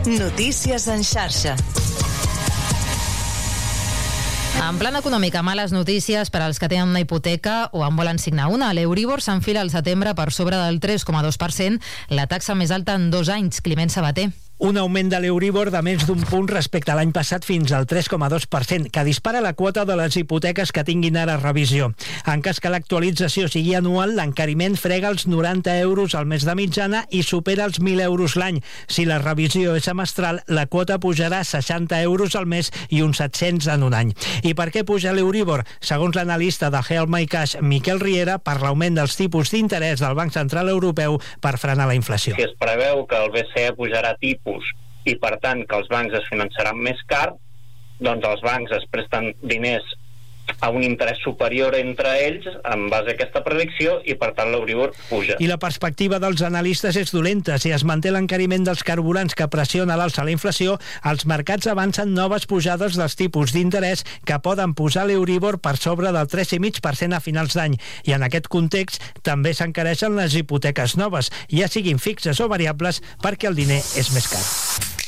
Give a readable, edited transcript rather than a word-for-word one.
Notícies en xarxa. En plan econòmic, males notícies per als que tenen una hipoteca o en volen signar una. L'Euribor s'enfila al setembre per sobre del 3,2%, la taxa més alta en 2 anys. Climent Sabater. Un augment de l'Euribor de menys d'un punt respecte a l'any passat fins al 3,2%, que dispara la quota de les hipoteques que tinguin ara revisió. En cas que l'actualització sigui anual, l'encariment frega els 90 euros al mes de mitjana i supera els 1.000 euros l'any. Si la revisió és semestral, la quota pujarà a 60 euros al mes i uns 700 en un any. I per què puja l'Euribor? Segons l'analista de Help My Cash, Miquel Riera, per l'augment dels tipus d'interès del Banc Central Europeu per frenar la inflació. Si es preveu que el BCE pujarà tipus i per tant que els bancs es finançaran més car, doncs els bancs es presten diners a un interès superior entre ells en base a aquesta predicció i per tant l'Euribor puja. I la perspectiva dels analistes és dolenta. Si es manté l'encariment dels carburants que pressiona l'alça la inflació, els mercats avancen noves pujades dels tipus d'interès que poden posar l'Euribor per sobre del 3,5% a finals d'any. I en aquest context també s'encareixen les hipoteques noves, ja siguin fixes o variables, perquè el diner és més car.